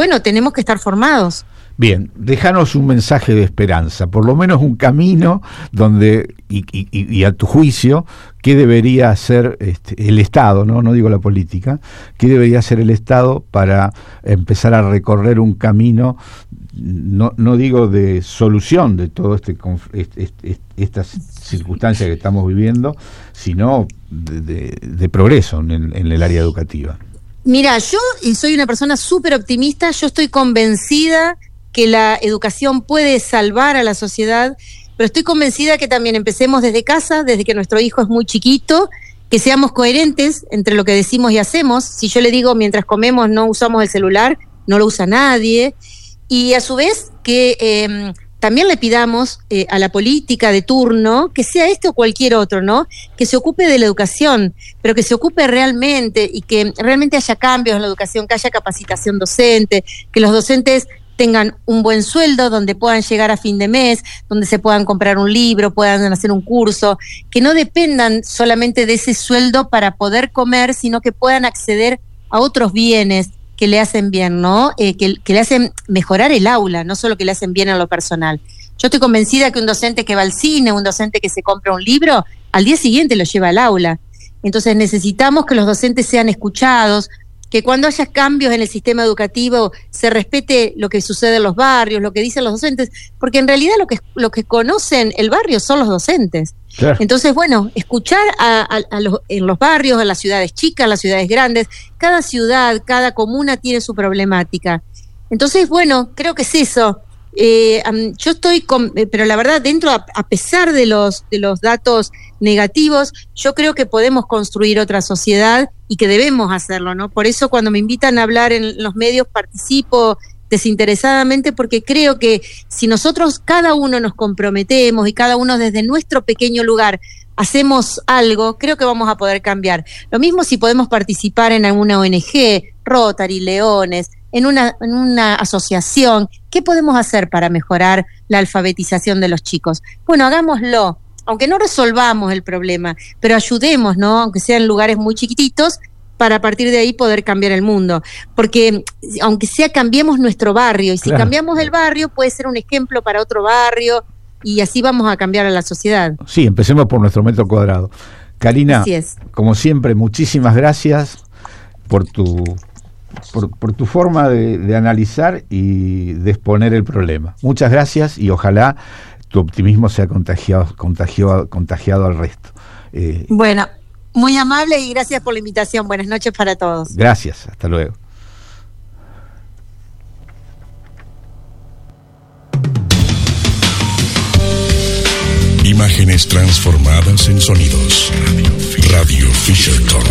bueno, tenemos que estar formados. Bien, déjanos un mensaje de esperanza, por lo menos un camino donde, y a tu juicio, ¿qué debería hacer el Estado, no digo la política, qué debería hacer el Estado para empezar a recorrer un camino, no digo de solución de todo estas circunstancias que estamos viviendo, sino de progreso en el área educativa? Mira, yo soy una persona súper optimista, yo estoy convencida que la educación puede salvar a la sociedad, pero estoy convencida que también empecemos desde casa, desde que nuestro hijo es muy chiquito, que seamos coherentes entre lo que decimos y hacemos. Si yo le digo mientras comemos no usamos el celular, no lo usa nadie, y a su vez que también le pidamos a la política de turno, que sea este o cualquier otro, ¿no? Que se ocupe de la educación, pero que se ocupe realmente y que realmente haya cambios en la educación, que haya capacitación docente, que los docentes tengan un buen sueldo, donde puedan llegar a fin de mes, donde se puedan comprar un libro, puedan hacer un curso, que no dependan solamente de ese sueldo para poder comer, sino que puedan acceder a otros bienes que le hacen bien, ¿no? Que le hacen mejorar el aula, no solo que le hacen bien a lo personal. Yo estoy convencida que un docente que va al cine, un docente que se compra un libro, al día siguiente lo lleva al aula. Entonces necesitamos que los docentes sean escuchados, que cuando haya cambios en el sistema educativo se respete lo que sucede en los barrios, lo que dicen los docentes, porque en realidad lo que conocen el barrio son los docentes. Claro. Entonces, bueno, escuchar en los barrios, en las ciudades chicas, en las ciudades grandes, cada ciudad, cada comuna tiene su problemática. Entonces, bueno, creo que es eso. Yo estoy pero la verdad, a pesar de los datos negativos, yo creo que podemos construir otra sociedad y que debemos hacerlo, ¿no? Por eso cuando me invitan a hablar en los medios participo desinteresadamente, porque creo que si nosotros cada uno nos comprometemos y cada uno desde nuestro pequeño lugar hacemos algo, creo que vamos a poder cambiar. Lo mismo si podemos participar en alguna ONG, Rotary, Leones, en una asociación. ¿Qué podemos hacer para mejorar la alfabetización de los chicos? Bueno, hagámoslo, aunque no resolvamos el problema, pero ayudemos, ¿no? Aunque sea en lugares muy chiquititos, para a partir de ahí poder cambiar el mundo. Porque aunque sea cambiemos nuestro barrio, y si claro, cambiamos el barrio puede ser un ejemplo para otro barrio, y así vamos a cambiar a la sociedad. Sí, empecemos por nuestro metro cuadrado. Karina, como siempre, muchísimas gracias por tu forma de analizar y de exponer el problema. Muchas gracias y ojalá tu optimismo sea contagiado al resto. Bueno, muy amable y gracias por la invitación. Buenas noches para todos. Gracias, hasta luego. Imágenes transformadas en sonidos. Radio Fisher Talk.